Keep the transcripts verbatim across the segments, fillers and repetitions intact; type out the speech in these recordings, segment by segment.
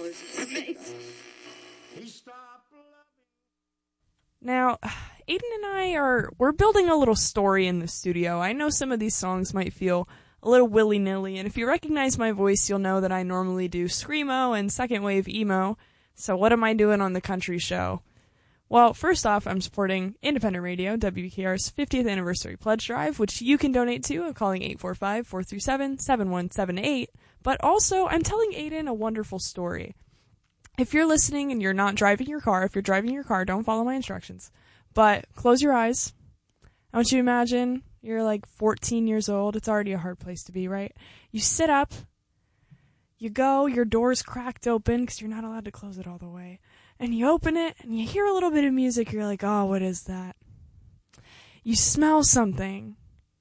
dollars is nice. Now, Aiden and I are, we're building a little story in the studio. I know some of these songs might feel a little willy-nilly, and if you recognize my voice, you'll know that I normally do screamo and second wave emo. So what am I doing on the country show? Well, first off, I'm supporting independent radio, W K R's fiftieth anniversary pledge drive, which you can donate to calling eight four five, four three seven, seven one seven eight. But also, I'm telling Aiden a wonderful story. If you're listening and you're not driving your car, if you're driving your car, don't follow my instructions. But close your eyes. I want you to imagine you're like fourteen years old. It's already a hard place to be, right? You sit up. You go. Your door's cracked open because you're not allowed to close it all the way. And you open it and you hear a little bit of music. You're like, oh, what is that? You smell something.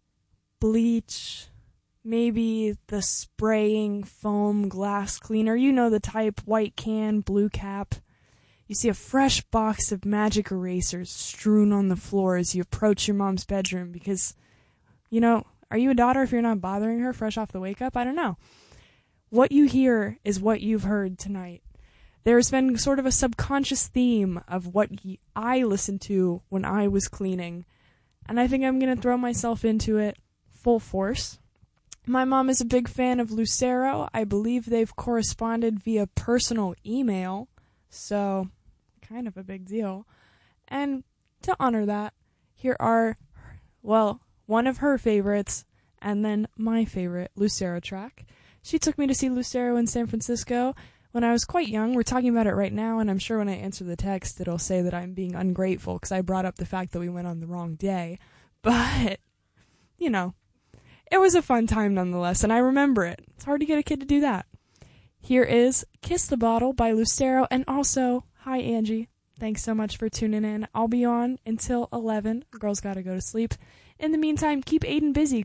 Bleach. Maybe the spraying foam glass cleaner. You know the type, white can, blue cap. You see a fresh box of magic erasers strewn on the floor as you approach your mom's bedroom because, you know, are you a daughter if you're not bothering her fresh off the wake up? I don't know. What you hear is what you've heard tonight. There's been sort of a subconscious theme of what I listened to when I was cleaning. And I think I'm going to throw myself into it full force. My mom is a big fan of Lucero. I believe they've corresponded via personal email, so kind of a big deal. And to honor that, here are, well, one of her favorites, and then my favorite Lucero track. She took me to see Lucero in San Francisco when I was quite young. We're talking about it right now, and I'm sure when I answer the text, it'll say that I'm being ungrateful because I brought up the fact that we went on the wrong day. But, you know. It was a fun time nonetheless, and I remember it. It's hard to get a kid to do that. Here is Kiss the Bottle by Lucero, and also, hi Angie. Thanks so much for tuning in. I'll be on until eleven. Girls gotta go to sleep. In the meantime, keep Aiden busy.